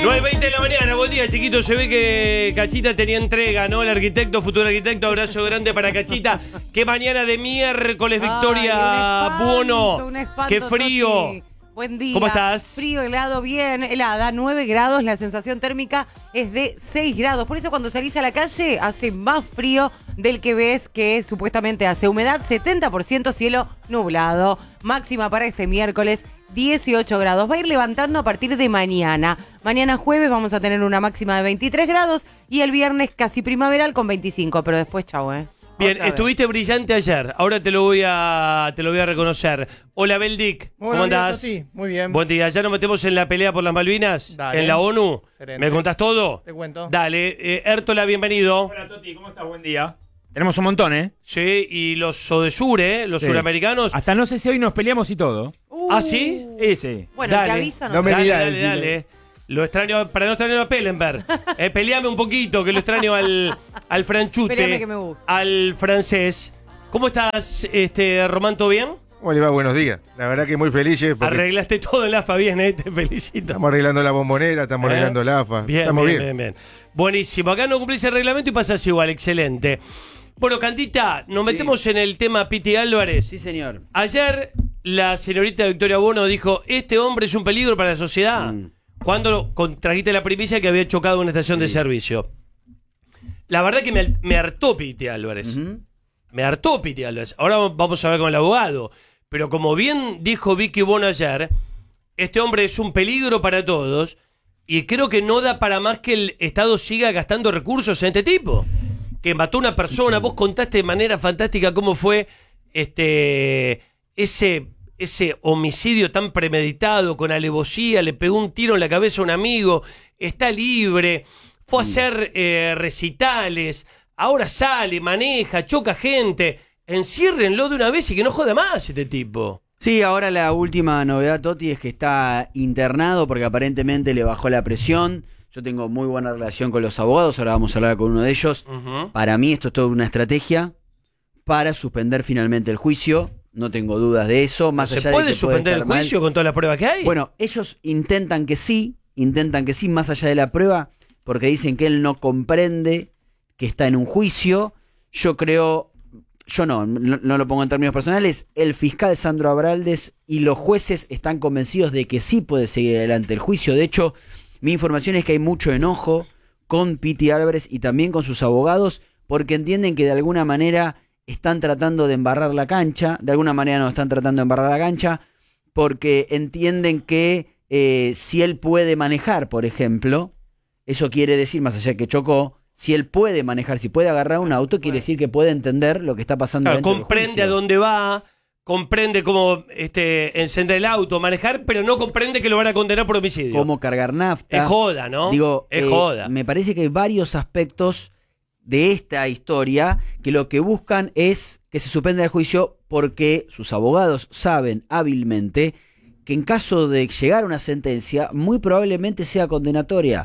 9:20 de la mañana, buen día, chiquitos. Se ve que Cachita tenía entrega, ¿no? El arquitecto, futuro arquitecto, abrazo grande para Cachita. Qué mañana de miércoles, Victoria Buono. Qué frío. Toti. Buen día. ¿Cómo estás? Frío, helado, bien helada, 9 grados, la sensación térmica es de 6 grados. Por eso cuando salís a la calle hace más frío del que ves que supuestamente hace. Humedad 70%, cielo nublado. Máxima para este miércoles 18 grados. Va a ir levantando a partir de mañana. Mañana jueves vamos a tener una máxima de 23 grados y el viernes casi primaveral con 25, pero después chau, Bien, estuviste brillante ayer. Ahora te lo voy a reconocer. Hola, Beldic. ¿Cómo andás? Sí, muy bien. Buen día. ¿Ya nos metemos en la pelea por las Malvinas? Dale. ¿En la ONU? Excelente. ¿Me contás todo? Te cuento. Dale. Értola, bienvenido. Hola, Toti, ¿cómo estás? Buen día. Tenemos un montón, ¿eh? Sí, y los Sodesur, los Sí. suramericanos. Hasta no sé si hoy nos peleamos y todo. ¿Ah, sí? Ese. Bueno, Dale. te avisan. No me Dale, digas, dale, decime. dale. Lo extraño, para no extrañar a Pellenberg. Peleame un poquito, que lo extraño al franchute. Peleame que me gusta. Al francés. ¿Cómo estás, Román? ¿Todo bien? ¿Cómo le va? Buenos días. La verdad que muy felices porque Arreglaste todo en la AFA bien, te felicito. estamos arreglando la bombonera, estamos arreglando la AFA. Bien, Estamos bien. Buenísimo. Acá no cumplís el reglamento y pasás igual. Excelente. Bueno, Cantita, nos metemos en el tema Piti Álvarez. Sí, señor. Ayer la señorita Victoria Buono dijo, este hombre es un peligro para la sociedad. Cuando trajiste la primicia que había chocado en una estación de servicio. La verdad que me hartó Piti Álvarez. Me hartó Piti Álvarez. Ahora vamos a hablar con el abogado. Pero como bien dijo Vicky Buono ayer, este hombre es un peligro para todos y creo que no da para más que el Estado siga gastando recursos en este tipo. Que mató a una persona. Vos contaste de manera fantástica cómo fue ese homicidio tan premeditado, con alevosía, le pegó un tiro en la cabeza a un amigo, está libre, fue a hacer recitales, ahora sale, maneja, choca gente. Enciérrenlo de una vez y que no joda más este tipo. Sí, ahora la última novedad, Toti, es que está internado porque aparentemente le bajó la presión. Yo tengo muy buena relación con los abogados, ahora vamos a hablar con uno de ellos. Para mí esto es toda una estrategia para suspender finalmente el juicio. No tengo dudas de eso. Más allá ¿Se de puede que suspender el estar juicio mal. con todas las pruebas que hay? Bueno, ellos intentan que sí, más allá de la prueba, porque dicen que él no comprende que está en un juicio. Yo no lo pongo en términos personales. El fiscal Sandro Abraldes y los jueces están convencidos de que sí puede seguir adelante el juicio. De hecho, mi información es que hay mucho enojo con Piti Álvarez y también con sus abogados porque entienden que de alguna manera están tratando de embarrar la cancha. De alguna manera no están tratando de embarrar la cancha porque entienden que si él puede manejar, por ejemplo, eso quiere decir, más allá de que chocó, si él puede manejar, si puede agarrar un auto, quiere decir que puede entender lo que está pasando. Claro, dentro del comprende juicio. a dónde va, comprende cómo encender el auto, manejar, pero no comprende que lo van a condenar por homicidio. Cómo cargar nafta. Es joda, ¿no? Digo, es joda. Me parece que hay varios aspectos de esta historia que lo que buscan es que se suspenda el juicio porque sus abogados saben hábilmente que en caso de llegar a una sentencia muy probablemente sea condenatoria.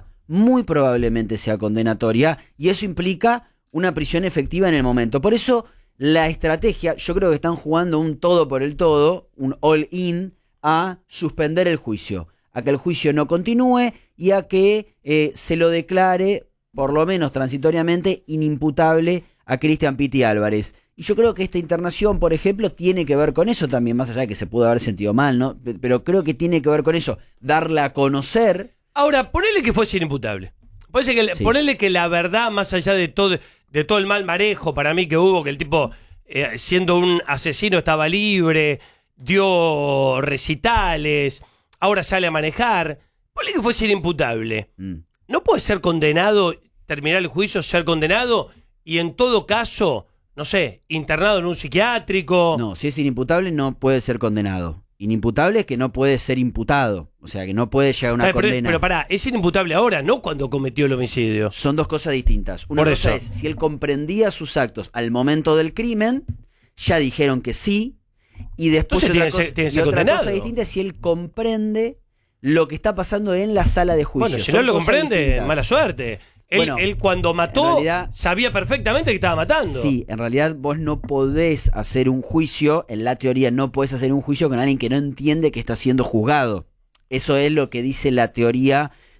Y eso implica una prisión efectiva en el momento. Por eso la estrategia, yo creo que están jugando un todo por el todo, un all-in a suspender el juicio, a que el juicio no continúe y a que se lo declare, por lo menos transitoriamente, inimputable a Cristian Piti Álvarez. Y yo creo que esta internación, por ejemplo, tiene que ver con eso también, más allá de que se pudo haber sentido mal, ¿no? Pero creo que tiene que ver con eso, darla a conocer. Ahora, ponele que fuese inimputable. Sí. Ponele que la verdad, más allá de todo el mal manejo para mí que hubo, que el tipo, siendo un asesino, estaba libre, dio recitales, ahora sale a manejar. Ponele que fuese inimputable. ¿No puede ser condenado, terminar el juicio, ser condenado y en todo caso, no sé, internado en un psiquiátrico? No, si es inimputable no puede ser condenado. Inimputable es que no puede ser imputado. O sea, que no puede llegar a una condena. Pero pará, es inimputable ahora, no cuando cometió el homicidio. Son dos cosas distintas. Una Por cosa eso. es, si él comprendía sus actos al momento del crimen, ya dijeron que sí. Y después Entonces otra tiene que ser otra condenado. cosa distinta es si él comprende lo que está pasando en la sala de juicio. Bueno, si Son no lo cosas comprende, distintas. mala suerte. Bueno, él cuando mató, en realidad, sabía perfectamente que estaba matando. Sí, en realidad vos no podés hacer un juicio, en la teoría no podés hacer un juicio con alguien que no entiende que está siendo juzgado. Eso es lo que dice la teoría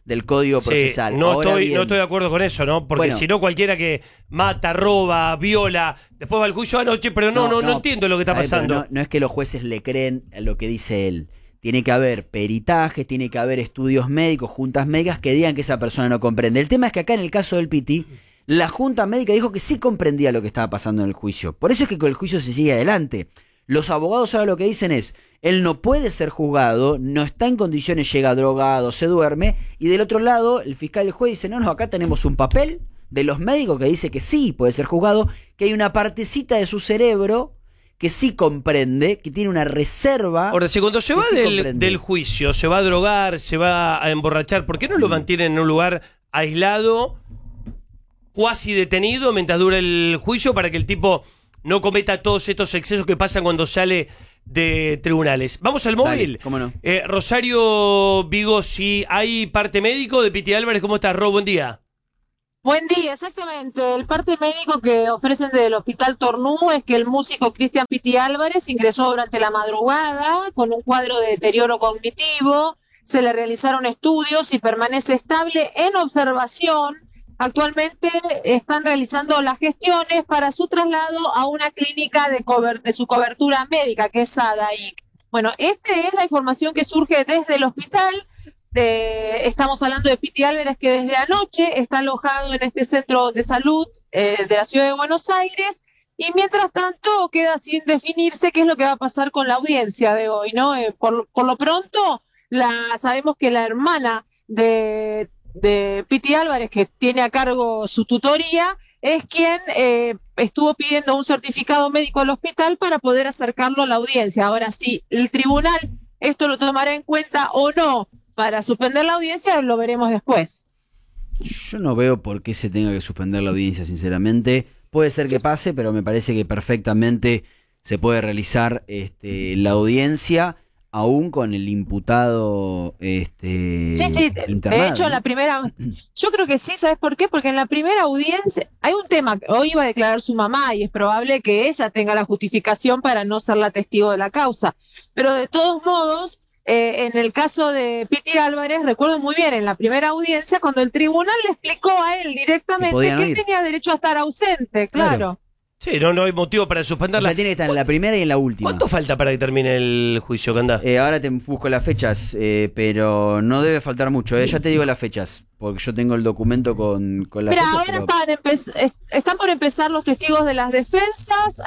del Código Procesal. No Ahora estoy, bien, no estoy de acuerdo con eso, ¿no? Porque Bueno. si no, cualquiera que mata, roba, viola, después va al juicio anoche, pero no entiendo lo que está ver, pero pasando. no es que los jueces le creen a lo que dice él. Tiene que haber peritajes, tiene que haber estudios médicos, juntas médicas que digan que esa persona no comprende. El tema es que acá en el caso del Piti, la junta médica dijo que sí comprendía lo que estaba pasando en el juicio. Por eso es que con el juicio se sigue adelante. Los abogados ahora lo que dicen es, él no puede ser juzgado, no está en condiciones, llega drogado, se duerme, y del otro lado el fiscal y el juez dicen, no, acá tenemos un papel de los médicos que dice que sí puede ser juzgado, que hay una partecita de su cerebro que sí comprende, que tiene una reserva. Ahora, si cuando se que va sí comprende. del juicio, se va a drogar, se va a emborrachar, ¿por qué no lo mantienen en un lugar aislado, cuasi detenido, mientras dura el juicio, para que el tipo no cometa todos estos excesos que pasan cuando sale de tribunales? Vamos al móvil. Dale, cómo no. Rosario Vigo, si hay parte médico de Piti Álvarez, ¿cómo estás, Ro? Buen día. Buen día, exactamente. El parte médico que ofrecen del Hospital Tornú es que el músico Cristian Piti Álvarez ingresó durante la madrugada con un cuadro de deterioro cognitivo, se le realizaron estudios y permanece estable en observación. Actualmente están realizando las gestiones para su traslado a una clínica de su cobertura médica, que es SADAIC. Bueno, esta es la información que surge desde el hospital. Estamos hablando de Piti Álvarez, que desde anoche está alojado en este centro de salud de la ciudad de Buenos Aires, y mientras tanto queda sin definirse qué es lo que va a pasar con la audiencia de hoy, ¿no? Por lo pronto, sabemos que la hermana de Piti Álvarez, que tiene a cargo su tutoría, es quien estuvo pidiendo un certificado médico al hospital para poder acercarlo a la audiencia. Ahora, si el tribunal esto lo tomará en cuenta o no para suspender la audiencia, lo veremos después. Yo no veo por qué se tenga que suspender la audiencia, sinceramente. Puede ser que pase, pero me parece que perfectamente se puede realizar la audiencia, aún con el imputado Sí, internado, de hecho, ¿no? yo creo que sí, ¿sabes por qué? Porque en la primera audiencia hay un tema, hoy iba a declarar su mamá y es probable que ella tenga la justificación para no ser la testigo de la causa, pero de todos modos, en el caso de Piti Álvarez, recuerdo muy bien en la primera audiencia cuando el tribunal le explicó a él directamente que él tenía derecho a estar ausente, claro. Sí, no hay motivo para suspenderla. O sea, tiene que estar en la primera y en la última. ¿Cuánto falta para que termine el juicio, Candá? Ahora te busco las fechas, pero no debe faltar mucho. Ya te digo las fechas, porque yo tengo el documento con las Mira, fechas. ahora están por empezar los testigos de las defensas,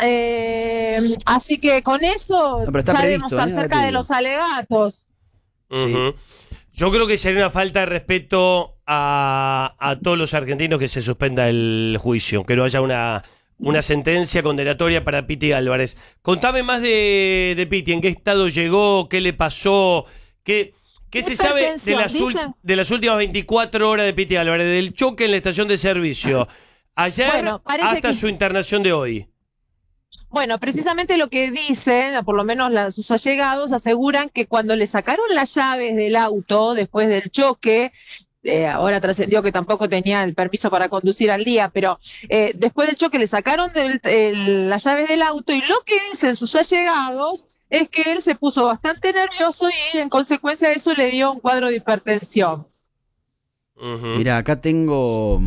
así que con eso No, pero está ya previsto, debemos estar ahora cerca te de digo. los alegatos. Ujú. Yo creo que sería una falta de respeto a todos los argentinos que se suspenda el juicio, que no haya una sentencia condenatoria para Piti Álvarez. Contame más de Piti, ¿en qué estado llegó? ¿Qué le pasó? ¿Qué se sabe de las últimas 24 horas de Piti Álvarez, del choque en la estación de servicio? Ayer Bueno, parece hasta que su internación de hoy. Bueno, precisamente lo que dicen, por lo menos sus allegados, aseguran que cuando le sacaron las llaves del auto después del choque, ahora trascendió que tampoco tenía el permiso para conducir al día, pero después del choque le sacaron las llaves del auto, y lo que dicen sus allegados es que él se puso bastante nervioso y en consecuencia de eso le dio un cuadro de hipertensión. Ujú. Mira, acá tengo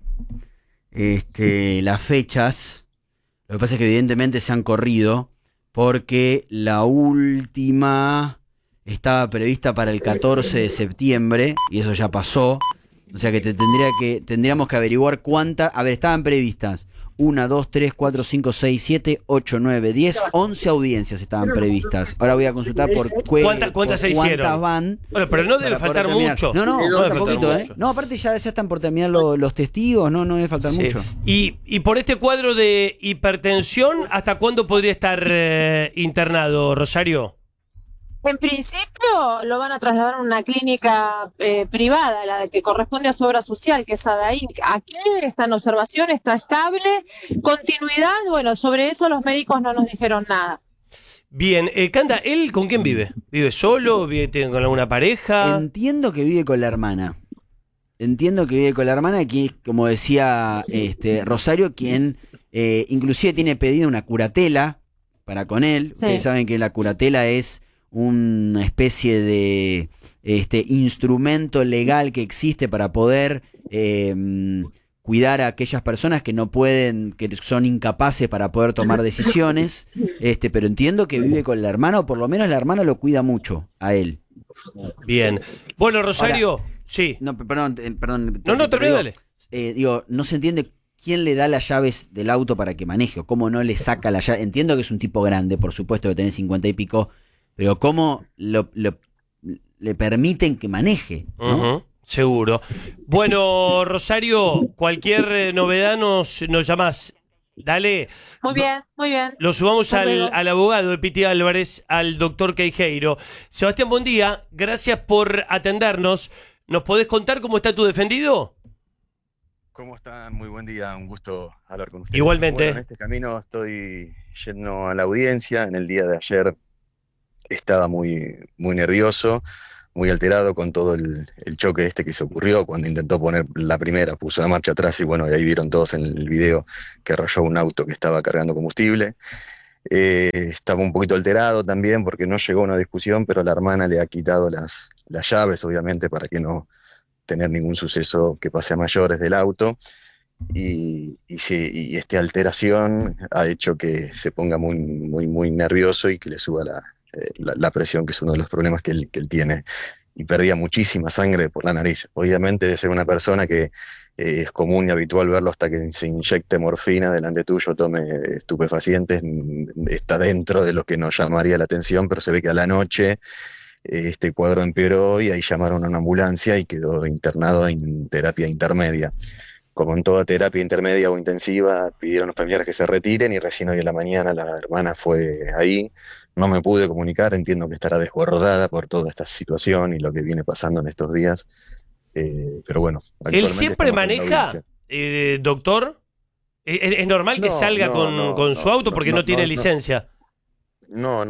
las fechas. Lo que pasa es que evidentemente se han corrido, porque la última estaba prevista para el 14 de septiembre y eso ya pasó. O sea que tendríamos que averiguar cuántas. A ver, estaban previstas 1, 2, 3, 4, 5, 6, 7, 8, 9, 10, 11 audiencias estaban previstas. Ahora voy a consultar ¿Cuántas se hicieron? Cuántas van. Bueno, pero no debe para poder faltar terminar. mucho. No, debe falta faltar poquito, mucho. No, aparte ya están por terminar los testigos, no debe faltar Sí. mucho. Y por este cuadro de hipertensión, ¿hasta cuándo podría estar internado, Rosario? En principio lo van a trasladar a una clínica privada, la que corresponde a su obra social, que es SADAIC. Aquí está en observación, está estable. Continuidad, bueno, sobre eso los médicos no nos dijeron nada. Bien, Canda, ¿él con quién vive? ¿Vive solo? ¿Tiene con alguna pareja? Entiendo que vive con la hermana. Que, como decía Rosario, quien inclusive tiene pedido una curatela para con él. Sí. Ustedes saben que la curatela es una especie de instrumento legal que existe para poder cuidar a aquellas personas que no pueden, que son incapaces para poder tomar decisiones, pero entiendo que vive con la hermana, o por lo menos la hermana lo cuida mucho a él. Bien. Bueno, Rosario, Ahora, sí. No, perdón. No, termina, dale. Digo, no se entiende quién le da las llaves del auto para que maneje, o cómo no le saca la llave. Entiendo que es un tipo grande, por supuesto, que tiene 50 y pico, pero cómo le permiten que maneje, ¿no? Uh-huh, seguro. Bueno, Rosario, cualquier novedad nos llamás. Dale. Muy bien, muy bien. Lo subamos Hasta luego. al abogado de Piti Álvarez, al doctor Queijeiro. Sebastián, buen día. Gracias por atendernos. ¿Nos podés contar cómo está tu defendido? ¿Cómo están? Muy buen día, un gusto hablar con ustedes. Igualmente. Bueno, en este camino estoy yendo a la audiencia. En el día de ayer estaba muy nervioso, muy alterado con todo el choque que se ocurrió cuando intentó poner la primera, puso la marcha atrás y bueno, y ahí vieron todos en el video que rayó un auto que estaba cargando combustible. Estaba un poquito alterado también porque no llegó a una discusión, pero la hermana le ha quitado las llaves, obviamente, para que no tener ningún suceso que pase a mayores del auto. Y esta alteración ha hecho que se ponga muy nervioso y que le suba la presión, que es uno de los problemas que él tiene. Y perdía muchísima sangre por la nariz. Obviamente de ser una persona que es común y habitual verlo hasta que se inyecte morfina delante tuyo, tome estupefacientes, está dentro de lo que nos llamaría la atención, pero se ve que a la noche este cuadro empeoró y ahí llamaron a una ambulancia y quedó internado en terapia intermedia. Como en toda terapia intermedia o intensiva, pidieron a los familiares que se retiren y recién hoy en la mañana la hermana fue ahí. No me pude comunicar, entiendo que estará desbordada por toda esta situación y lo que viene pasando en estos días. Pero bueno. ¿Él siempre maneja, doctor? ¿Es normal que salga con su auto porque no tiene licencia? No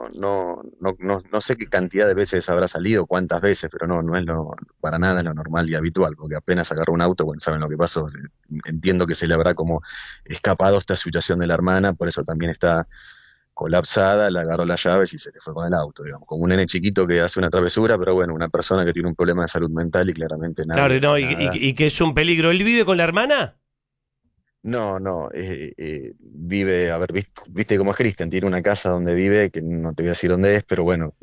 sé qué cantidad de veces habrá salido, cuántas veces, pero no es para nada es lo normal y habitual, porque apenas agarró un auto, bueno, saben lo que pasó. Entiendo que se le habrá como escapado esta situación de la hermana, por eso también está colapsada, le agarró las llaves y se le fue con el auto, digamos, como un nene chiquito que hace una travesura, pero bueno, una persona que tiene un problema de salud mental y claramente nada. Claro, no, y que es un peligro. ¿Él vive con la hermana? No, vive, a ver, viste cómo es Cristian, tiene una casa donde vive, que no te voy a decir dónde es, pero bueno,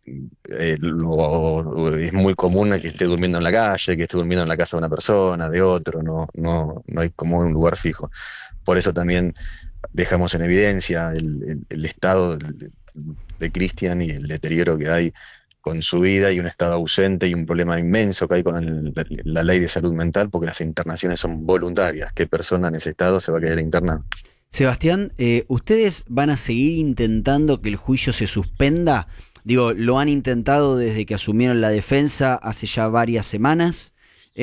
es muy común que esté durmiendo en la calle, que esté durmiendo en la casa de una persona, de otro, no hay como un lugar fijo. Por eso también dejamos en evidencia el estado de Cristian y el deterioro que hay con su vida y un estado ausente y un problema inmenso que hay con la ley de salud mental, porque las internaciones son voluntarias. ¿Qué persona en ese estado se va a querer internar? Sebastián, ¿ustedes van a seguir intentando que el juicio se suspenda? Digo, lo han intentado desde que asumieron la defensa hace ya varias semanas,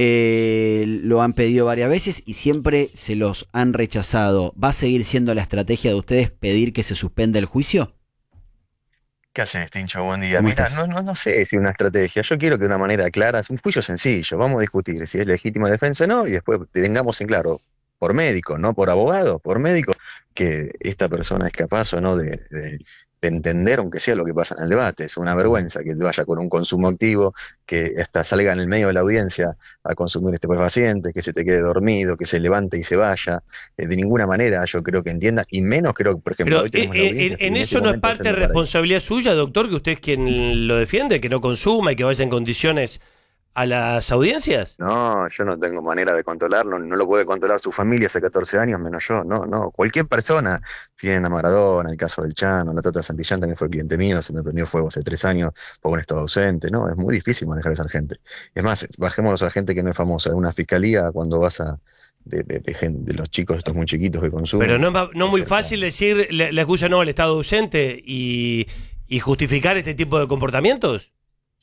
lo han pedido varias veces y siempre se los han rechazado. ¿Va a seguir siendo la estrategia de ustedes pedir que se suspenda el juicio? ¿Qué haces, Tincho? Buen día. ¿Cómo Mira, estás? no sé si una estrategia. Yo quiero que de una manera clara, es un juicio sencillo. Vamos a discutir si es legítima defensa o no, y después tengamos en claro, por médico, no por abogado, por médico, que esta persona es capaz o no de entender, aunque sea lo que pasa en el debate. Es una vergüenza que vaya con un consumo activo, que hasta salga en el medio de la audiencia a consumir estupefacientes, que se te quede dormido, que se levante y se vaya. De ninguna manera yo creo que entienda, y menos creo que, por ejemplo, Pero hoy tenemos la audiencia en que eso este no es momento parte de yendo para ahí. responsabilidad suya, doctor, que usted es quien lo defiende, que no consuma y que vaya en condiciones a las audiencias. No, yo no tengo manera de controlarlo, no lo puede controlar su familia hace 14 años, menos yo, no, cualquier persona, tienen a Maradona, el caso del Chano, la Tota Santillán también fue cliente mío, se me prendió fuego hace 3 años por un estado ausente, no, es muy difícil manejar a esa gente. Es más, bajémonos a gente que no es famosa, en una fiscalía cuando vas a de los chicos estos muy chiquitos que consumen. Pero no es muy fácil decir la excusa no al estado ausente y justificar este tipo de comportamientos.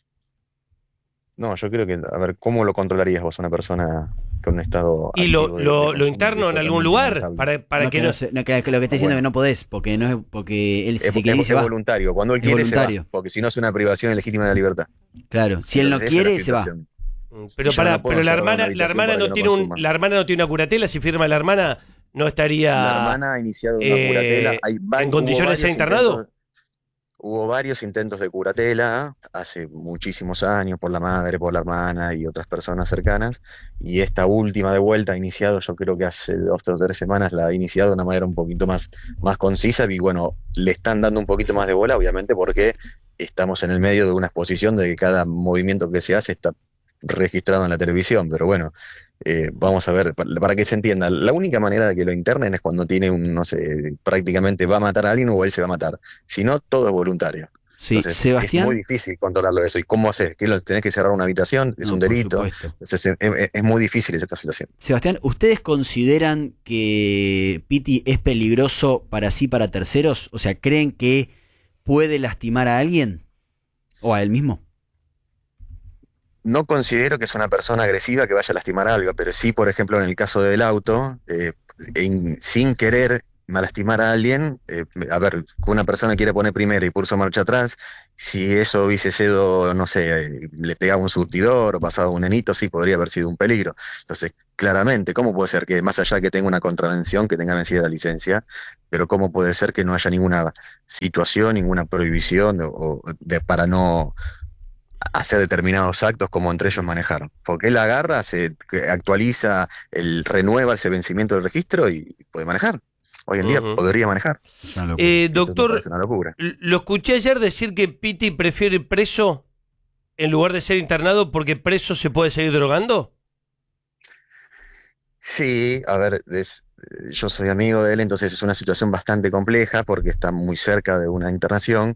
No, yo creo que, a ver, ¿cómo lo controlarías vos, una persona con un estado Y activo de lo consumo interno en totalmente algún lugar inmanejable? para No, que que no. no sé, no, que lo que está diciendo Bueno. que no podés, porque no es porque él Es si porque quiere se es va. voluntario, cuando él Es quiere se voluntario. va, porque si no es una privación ilegítima de la libertad. Claro, si él no Entonces, esa es quiere la se va. situación. Pero Y yo no puedo pero la cerrar una hermana habitación para no que no tiene consuma. la hermana no tiene una curatela. Si firma la hermana no estaría La hermana ha iniciado una curatela. Hay en condiciones de ser internado. Hubo varios intentos de curatela hace muchísimos años por la madre, por la hermana y otras personas cercanas, y esta última de vuelta ha iniciado, yo creo que hace 2 o 3 semanas la ha iniciado de una manera un poquito más concisa, y bueno, le están dando un poquito más de bola, obviamente, porque estamos en el medio de una exposición de que cada movimiento que se hace está registrado en la televisión, pero bueno, vamos a ver, para que se entienda, la única manera de que lo internen es cuando tiene no sé, prácticamente va a matar a alguien o él se va a matar. Si no, todo es voluntario. Sí, Entonces, Sebastián. es muy difícil controlarlo eso. ¿Y cómo haces? ¿Qué tenés que cerrar una habitación? Es No, un por delito. supuesto. Entonces, es muy difícil esta situación. Sebastián, ¿ustedes consideran que Piti es peligroso para sí, para terceros? O sea, ¿creen que puede lastimar a alguien? ¿O a él mismo? No considero que es una persona agresiva que vaya a lastimar algo, pero sí, por ejemplo, en el caso del auto, sin querer lastimar a alguien, a ver, que una persona quiere poner primero y puso marcha atrás, si eso hubiese sido, no sé, le pegaba un surtidor o pasaba un nenito, sí podría haber sido un peligro. Entonces, claramente, ¿cómo puede ser que más allá de que tenga una contravención, que tenga vencida la licencia, pero cómo puede ser que no haya ninguna situación, ninguna prohibición para no hacer determinados actos como entre ellos manejaron? Porque él agarra, se actualiza, renueva ese vencimiento del registro y puede manejar. Hoy en día podría manejar. Doctor, Esto me parece una locura. lo escuché ayer decir que Piti prefiere ir preso en lugar de ser internado porque preso se puede seguir drogando. Sí, a ver, yo soy amigo de él, entonces es una situación bastante compleja porque está muy cerca de una internación.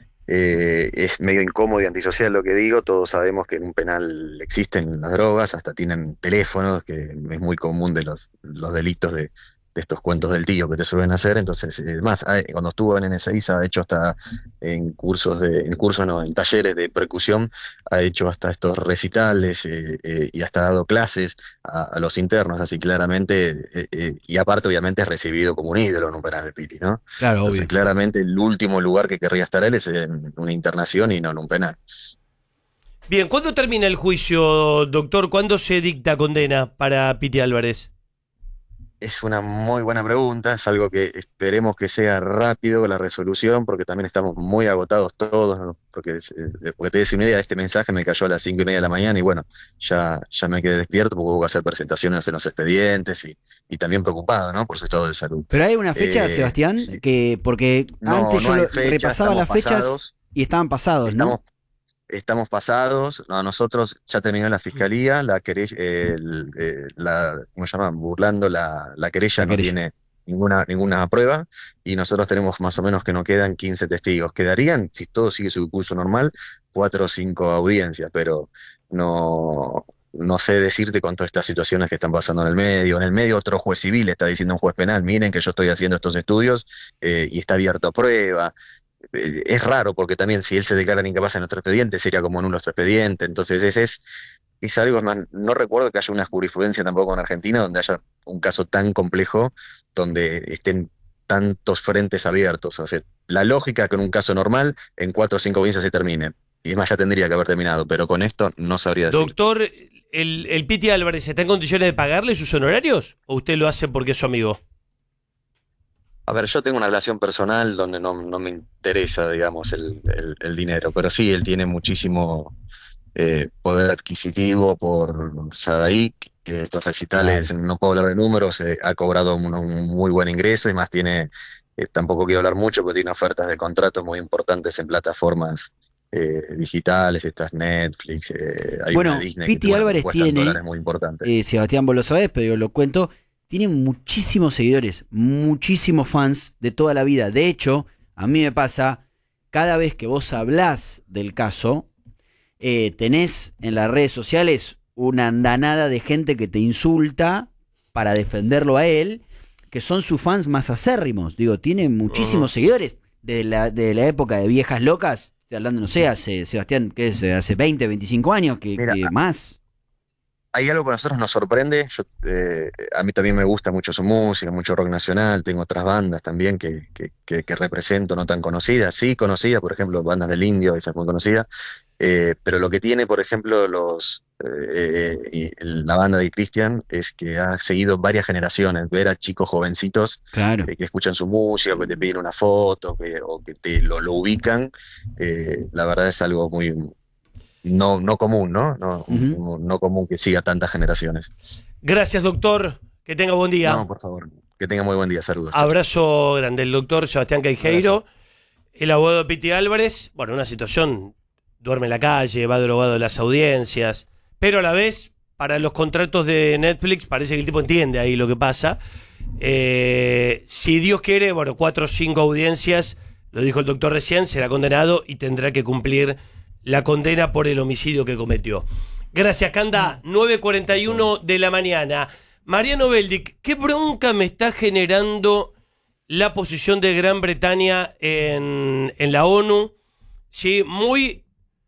Es medio incómodo y antisocial lo que digo. Todos sabemos que en un penal existen las drogas, hasta tienen teléfonos, que es muy común de los delitos de estos cuentos del tío que te suelen hacer. Entonces, más, cuando estuvo en NSI ha hecho hasta en talleres de percusión, ha hecho hasta estos recitales y hasta dado clases a los internos, así claramente, y aparte obviamente es recibido como un ídolo en un penal de Piti, ¿no? Claro, Entonces, obvio. claramente el último lugar que querría estar él es en una internación y no en un penal. Bien, ¿cuándo termina el juicio, doctor? ¿Cuándo se dicta condena para Piti Álvarez? Es una muy buena pregunta, es algo que esperemos que sea rápido la resolución, porque también estamos muy agotados todos, ¿no? Porque te des una idea, este mensaje me cayó a las 5:30 de la mañana y bueno, ya me quedé despierto porque hubo que hacer presentaciones en los expedientes y también preocupado, ¿no? Por su estado de salud. Pero hay una fecha, Sebastián, Sí. porque antes No yo hay fecha, repasaba las estamos fechas pasados. y estaban pasados, ¿no? Estamos pasados, no, nosotros ya terminó la fiscalía, la querella, ¿cómo se llama? Burlando la querella La no querella. tiene ninguna prueba, y nosotros tenemos más o menos que no quedan 15 testigos. Quedarían, si todo sigue su curso normal, 4 o 5 audiencias, pero no sé decirte con todas estas situaciones que están pasando en el medio. En el medio otro juez civil está diciendo a un juez penal, miren que yo estoy haciendo estos estudios y está abierto a prueba. Es raro porque también si él se declara incapaz en nuestro expediente sería como nulo nuestro expediente. Entonces es algo más. No recuerdo que haya una jurisprudencia tampoco en Argentina donde haya un caso tan complejo, donde estén tantos frentes abiertos. O sea, la lógica que en un caso normal en 4 o 5 audiencias se termine, y es más, ya tendría que haber terminado, pero con esto no sabría decir. Doctor, ¿el Piti Álvarez está en condiciones de pagarle sus honorarios o usted lo hace porque es su amigo? A ver, yo tengo una relación personal donde no me interesa, digamos, el dinero, pero sí, él tiene muchísimo poder adquisitivo por Sadaik, que estos recitales, no puedo hablar de números, ha cobrado un muy buen ingreso y más tiene, tampoco quiero hablar mucho, porque tiene ofertas de contratos muy importantes en plataformas digitales, estas Netflix, hay Bueno, una Disney Piti que Álvarez cuestan tiene, dólares muy importantes. Sebastián, vos lo sabés, pero yo lo cuento, tiene muchísimos seguidores, muchísimos fans de toda la vida. De hecho, a mí me pasa, cada vez que vos hablás del caso, tenés en las redes sociales una andanada de gente que te insulta para defenderlo a él, que son sus fans más acérrimos. Digo, tiene muchísimos seguidores de la época de Viejas Locas, estoy hablando, no sé, hace, Sebastián, ¿qué es? Hace 20, 25 años, Mira, que más. hay algo que a nosotros nos sorprende. A mí también me gusta mucho su música, mucho rock nacional. Tengo otras bandas también que represento, no tan conocidas. Sí, conocidas, por ejemplo, bandas del Indio, esa es muy conocida. Pero lo que tiene, por ejemplo, la banda de Cristian es que ha seguido varias generaciones. Ver a chicos jovencitos Claro. que escuchan su música, que te piden una foto, o que lo ubican, la verdad es algo muy no común, ¿no? No común que siga tantas generaciones. Gracias, doctor. Que tenga buen día. No, por favor. Que tenga muy buen día. Saludos. Abrazo grande. El doctor Sebastián Caijeiro, el abogado de Piti Álvarez. Bueno, una situación, duerme en la calle, va drogado de las audiencias, pero a la vez, para los contratos de Netflix, parece que el tipo entiende ahí lo que pasa. Si Dios quiere, 4 o 5 audiencias, lo dijo el doctor recién, será condenado y tendrá que cumplir la condena por el homicidio que cometió. Gracias, Canda. 9:41 de la mañana. Mariano Beldic, ¿qué bronca me está generando la posición de Gran Bretaña en la ONU? Sí, muy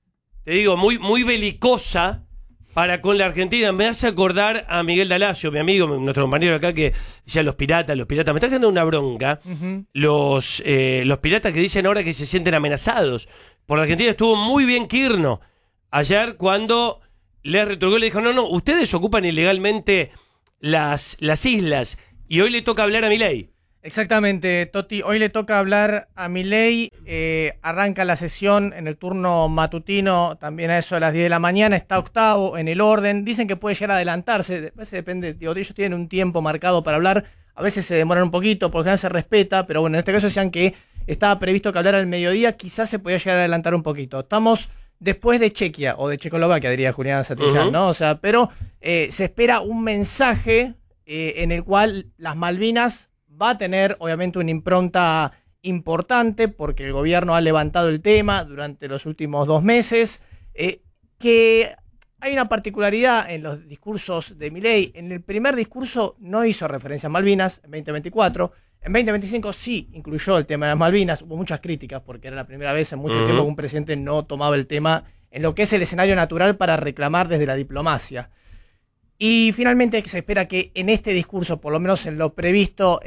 belicosa para con la Argentina. Me hace acordar a Miguel Dalacio, mi amigo, nuestro compañero acá, que decía los piratas. Me está generando una bronca. Los piratas que dicen ahora que se sienten amenazados por la Argentina. Estuvo muy bien Kirno ayer cuando le retrucó y le dijo, no, ustedes ocupan ilegalmente las islas y hoy le toca hablar a Milei. Exactamente, Toti. Hoy le toca hablar a Milei. Arranca la sesión en el turno matutino, también a eso de las 10 de la mañana. Está octavo en el orden. Dicen que puede llegar a adelantarse. A veces depende, ellos tienen un tiempo marcado para hablar. A veces se demoran un poquito, por lo general se respeta. Pero bueno, en este caso decían que estaba previsto que hablara al mediodía. Quizás se podía llegar a adelantar un poquito. Estamos después de Chequia, o de Checoslovaquia, diría Julián Santillán, ¿no? O sea, pero se espera un mensaje en el cual las Malvinas va a tener, obviamente, una impronta importante porque el gobierno ha levantado el tema durante los últimos 2 meses. Que hay una particularidad en los discursos de Milei. En el primer discurso no hizo referencia a Malvinas, en 2024. En 2025 sí incluyó el tema de las Malvinas. Hubo muchas críticas porque era la primera vez en mucho tiempo que un presidente no tomaba el tema en lo que es el escenario natural para reclamar desde la diplomacia. Y finalmente se espera que en este discurso, por lo menos en lo previsto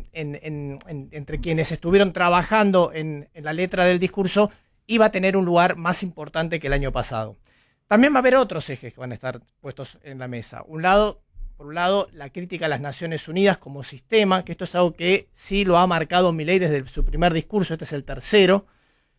entre quienes estuvieron trabajando en la letra del discurso, iba a tener un lugar más importante que el año pasado. También va a haber otros ejes que van a estar puestos en la mesa. Por un lado, la crítica a las Naciones Unidas como sistema, que esto es algo que sí lo ha marcado Milei desde su primer discurso, este es el tercero.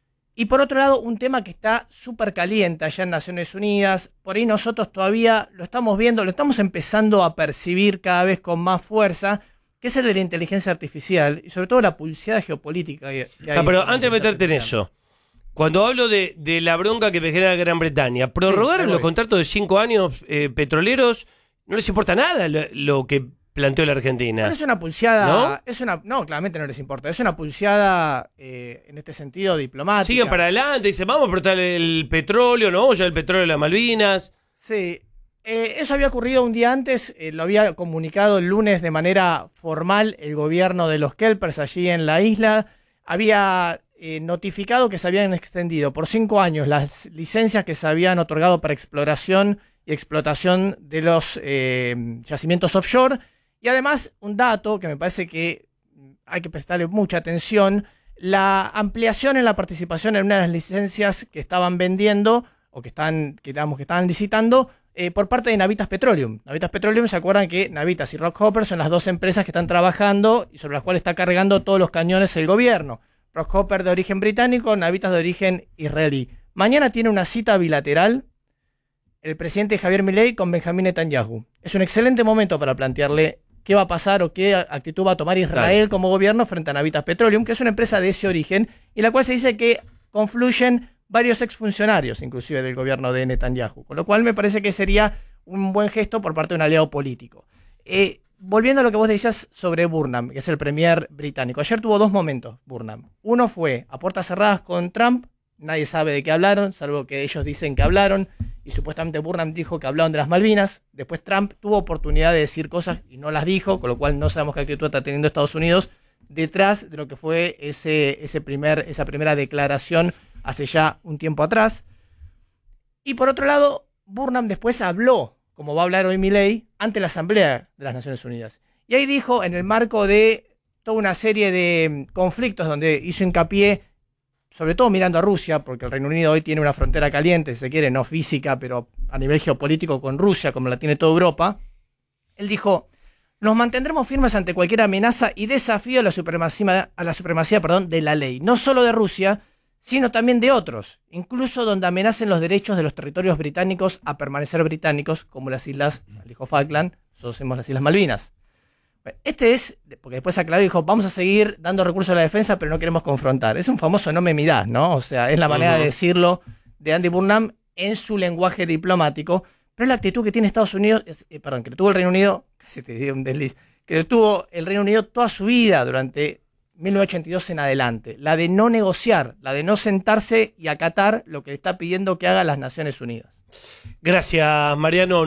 Y por otro lado, un tema que está súper caliente allá en Naciones Unidas. Por ahí nosotros todavía lo estamos viendo, lo estamos empezando a percibir cada vez con más fuerza, que es el de la inteligencia artificial y sobre todo la publicidad geopolítica que hay. Pero antes de meterte en eso, cuando hablo de la bronca que me genera Gran Bretaña, prorrogaron los contratos de 5 años petroleros, no les importa nada lo que planteó la Argentina. No es una pulseada, ¿no? No, claramente no les importa. Es una pulseada en este sentido diplomática. Siguen para adelante, dicen, vamos a explotar el petróleo, no, ya el petróleo de las Malvinas. Sí, eso había ocurrido un día antes, lo había comunicado el lunes de manera formal el gobierno de los Kelpers allí en la isla. Había notificado que se habían extendido por 5 años las licencias que se habían otorgado para exploración y explotación de los yacimientos offshore. Y además, un dato que me parece que hay que prestarle mucha atención, la ampliación en la participación en una de las licencias que estaban vendiendo o que estaban licitando por parte de Navitas Petroleum. Navitas Petroleum, ¿se acuerdan que Navitas y Rockhopper son las 2 empresas que están trabajando y sobre las cuales está cargando todos los cañones el gobierno? Rockhopper de origen británico, Navitas de origen israelí. Mañana tiene una cita bilateral el presidente Javier Milei con Benjamín Netanyahu. Es un excelente momento para plantearle qué va a pasar o qué actitud va a tomar Israel como gobierno frente a Navitas Petroleum, que es una empresa de ese origen, y la cual se dice que confluyen varios exfuncionarios, inclusive del gobierno de Netanyahu. Con lo cual me parece que sería un buen gesto por parte de un aliado político. Volviendo a lo que vos decías sobre Burnham, que es el premier británico. Ayer tuvo 2 momentos, Burnham. Uno fue a puertas cerradas con Trump. Nadie sabe de qué hablaron, salvo que ellos dicen que hablaron. Y supuestamente Burnham dijo que hablaron de las Malvinas. Después Trump tuvo oportunidad de decir cosas y no las dijo, con lo cual no sabemos qué actitud está teniendo Estados Unidos detrás de lo que fue esa primera declaración hace ya un tiempo atrás. Y por otro lado, Burnham después habló como va a hablar hoy Milei, ante la Asamblea de las Naciones Unidas. Y ahí dijo, en el marco de toda una serie de conflictos donde hizo hincapié, sobre todo mirando a Rusia, porque el Reino Unido hoy tiene una frontera caliente, si se quiere, no física, pero a nivel geopolítico con Rusia, como la tiene toda Europa, él dijo: nos mantendremos firmes ante cualquier amenaza y desafío a la supremacía de la ley, no solo de Rusia, sino también de otros, incluso donde amenacen los derechos de los territorios británicos a permanecer británicos, como las islas, dijo Falkland, nosotros somos las Islas Malvinas. Este es, porque después aclaró y dijo, vamos a seguir dando recursos a la defensa, pero no queremos confrontar. Es un famoso no me midás, ¿no? O sea, es la manera de decirlo de Andy Burnham en su lenguaje diplomático, pero es la actitud que tiene Estados Unidos, que tuvo el Reino Unido, casi te di un desliz, que tuvo el Reino Unido toda su vida durante 1982 en adelante, la de no negociar, la de no sentarse y acatar lo que le está pidiendo que haga las Naciones Unidas. Gracias, Mariano.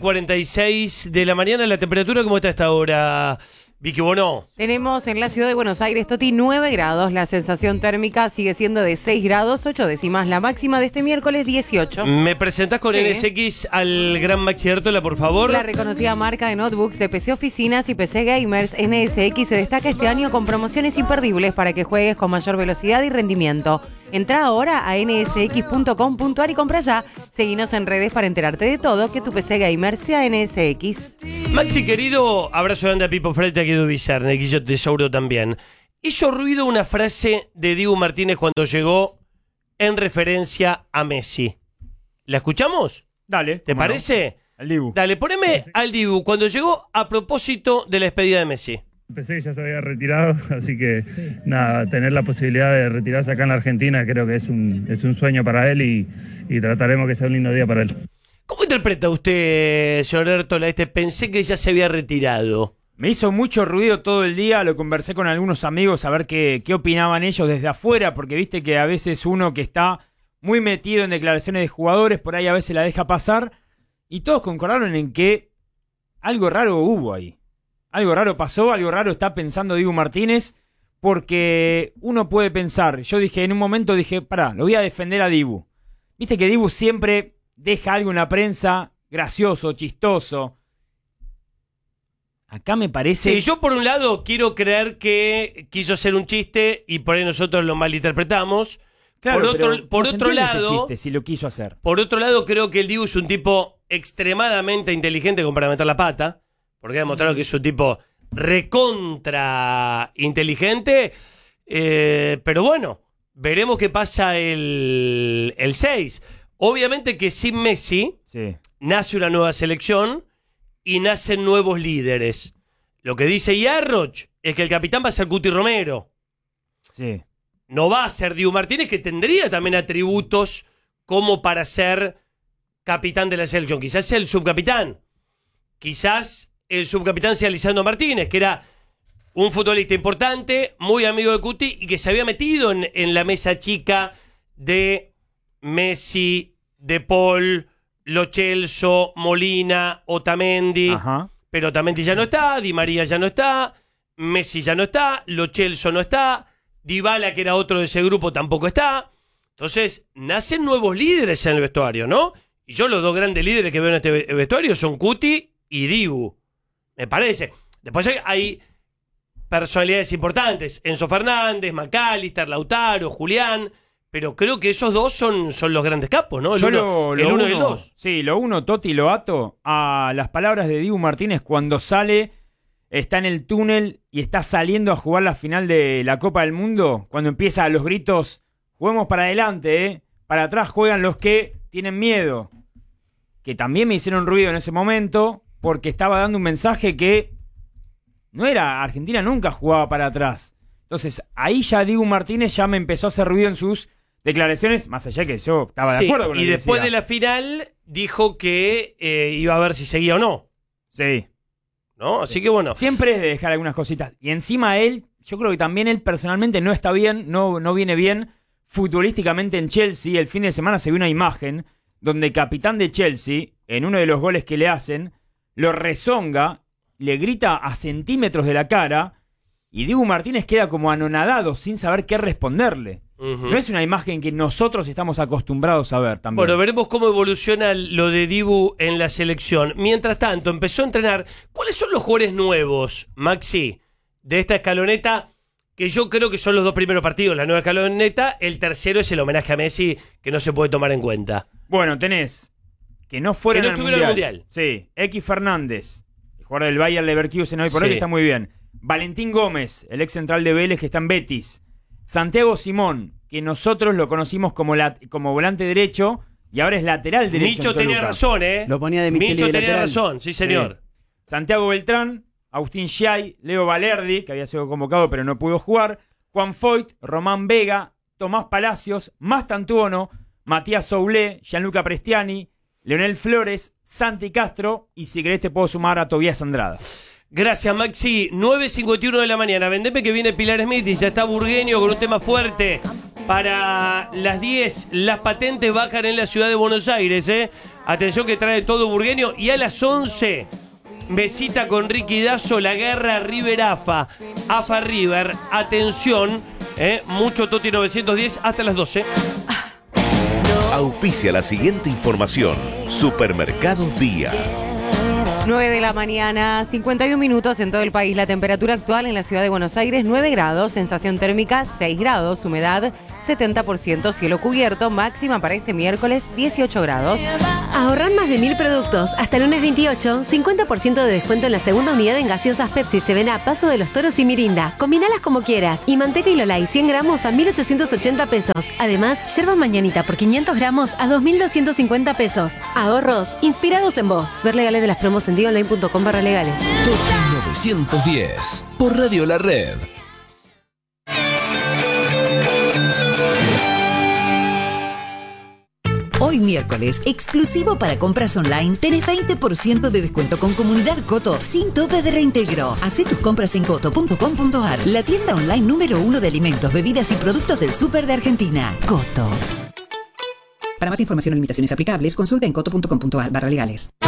9:46 de la mañana. La temperatura, ¿cómo está esta hora, Vicky Bonó? Tenemos en la ciudad de Buenos Aires, Toti, 9 grados. La sensación térmica sigue siendo de 6 grados, 8 décimas. La máxima de este miércoles, 18. ¿Me presentás con NSX al gran Maxi Bertola, por favor? La reconocida marca de notebooks de PC Oficinas y PC Gamers, NSX, se destaca este año con promociones imperdibles para que juegues con mayor velocidad y rendimiento. Entra ahora a nsx.com.ar y compra ya. Seguinos en redes para enterarte de todo, que tu PC Gamer sea NSX. Maxi, querido, abrazo grande a Pipo Frete, aquí de Ubicerne, Guillo Tesauro también. Hizo ruido una frase de Dibu Martínez cuando llegó en referencia a Messi. ¿La escuchamos? Dale. ¿Te parece? No. Al Dibu. Dale, poneme al Dibu cuando llegó a propósito de la despedida de Messi. Pensé que ya se había retirado, así que nada, tener la posibilidad de retirarse acá en la Argentina creo que es un sueño para él y trataremos que sea un lindo día para él. ¿Cómo interpreta usted, señor Bertola, pensé que ya se había retirado? Me hizo mucho ruido todo el día, lo conversé con algunos amigos a ver qué opinaban ellos desde afuera, porque viste que a veces uno que está muy metido en declaraciones de jugadores, por ahí a veces la deja pasar, y todos concordaron en que algo raro hubo ahí. Algo raro pasó, algo raro está pensando Dibu Martínez, porque uno puede pensar, yo dije, en un momento dije, pará, lo voy a defender a Dibu. Viste que Dibu siempre deja algo en la prensa gracioso, chistoso. Acá me parece... Sí, yo por un lado quiero creer que quiso hacer un chiste y por ahí nosotros lo malinterpretamos. Claro, por otro lado, ese chiste, si lo quiso hacer. Por otro lado, creo que el Dibu es un tipo extremadamente inteligente como para meter la pata. Porque ha demostrado que es un tipo recontra inteligente. Pero bueno, veremos qué pasa el 6. Obviamente que sin Messi nace una nueva selección y nacen nuevos líderes. Lo que dice Yarroch es que el capitán va a ser Cuti Romero. Sí. No va a ser Dibu Martínez, que tendría también atributos como para ser capitán de la selección. Quizás sea el subcapitán. Quizás el subcapitán sea Lisandro Martínez, que era un futbolista importante, muy amigo de Cuti y que se había metido en la mesa chica de Messi, De Paul, Lo Celso, Molina, Otamendi. Ajá. Pero Otamendi ya no está, Di María ya no está, Messi ya no está, Lo Celso no está, Dybala, que era otro de ese grupo, tampoco está. Entonces, nacen nuevos líderes en el vestuario, ¿no? Y yo los dos grandes líderes que veo en este vestuario son Cuti y Dibu. Me parece. Después hay personalidades importantes. Enzo Fernández, McAllister, Lautaro, Julián. Pero creo que esos dos son los grandes capos, ¿no? El uno y el dos. Sí, lo uno, Toti, lo ato a las palabras de Dibu Martínez cuando sale, está en el túnel y está saliendo a jugar la final de la Copa del Mundo. Cuando empieza los gritos, juguemos para adelante, ¿eh? Para atrás juegan los que tienen miedo. Que también me hicieron ruido en ese momento porque estaba dando un mensaje que no era, Argentina nunca jugaba para atrás. Entonces ahí ya Dibu Martínez ya me empezó a hacer ruido en sus declaraciones, más allá que yo estaba de acuerdo con lo que y después decía. de la final dijo que iba a ver si seguía o no. Sí. ¿No? Así que bueno. Siempre es de dejar algunas cositas. Y encima él, yo creo que también él personalmente no está bien, no viene bien futbolísticamente en Chelsea. El fin de semana se vio una imagen donde el capitán de Chelsea, en uno de los goles que le hacen, lo rezonga, le grita a centímetros de la cara y Dibu Martínez queda como anonadado sin saber qué responderle. No es una imagen que nosotros estamos acostumbrados a ver también. Bueno, veremos cómo evoluciona lo de Dibu en la selección. Mientras tanto, empezó a entrenar. ¿Cuáles son los jugadores nuevos, Maxi, de esta escaloneta? Que yo creo que son los 2 primeros partidos, la nueva escaloneta. El tercero es el homenaje a Messi, que no se puede tomar en cuenta. Bueno, tenés que no fueron al mundial. Sí, X Fernández, el jugador del Bayer Leverkusen hoy por hoy, que está muy bien. Valentín Gómez, el ex central de Vélez, que está en Betis. Santiago Simón, que nosotros lo conocimos como volante derecho y ahora es lateral derecho. Micho tenía razón, ¿eh? Lo ponía de Micheli Micho de tenía lateral. razón, sí señor. Sí. Santiago Beltrán, Agustín Giai, Leo Valerdi, que había sido convocado pero no pudo jugar, Juan Foyt, Román Vega, Tomás Palacios, Mastantuono, Matías Soulé, Gianluca Prestiani, Leonel Flores, Santi Castro y si querés te puedo sumar a Tobías Andrada. Gracias, Maxi. 9:51 de la mañana. Vendeme que viene Pilar Smith y ya está Burgueño con un tema fuerte. Para las 10, las patentes bajan en la ciudad de Buenos Aires, ¿eh? Atención que trae todo Burgueño. Y a las 11, besita con Ricky Dazo, la guerra River-AFA. AFA River. Atención, mucho Toti 910 hasta las 12. Auspicia la siguiente información. Supermercados Día. 9 de la mañana, 51 minutos en todo el país. La temperatura actual en la ciudad de Buenos Aires, 9 grados, sensación térmica 6 grados, humedad 70%, cielo cubierto, máxima para este miércoles 18 grados. Ahorrar más de 1000 productos. Hasta el lunes 28, 50% de descuento en la segunda unidad en gaseosas Pepsi, 7up, Paso de los Toros y Mirinda. Combinalas como quieras. Y manteca y Lolay 100 gramos a 1.880 pesos. Además, yerba mañanita por 500 gramos a 2.250 pesos. Ahorros inspirados en vos. Ver legales de las promos en dionline.com/legales. Toti 910 por Radio La Red. Hoy miércoles, exclusivo para compras online, tenés 20% de descuento con Comunidad Coto, sin tope de reintegro. Hacé tus compras en coto.com.ar, la tienda online número 1 de alimentos, bebidas y productos del súper de Argentina. Coto. Para más información o limitaciones aplicables, consulta en coto.com.ar/legales.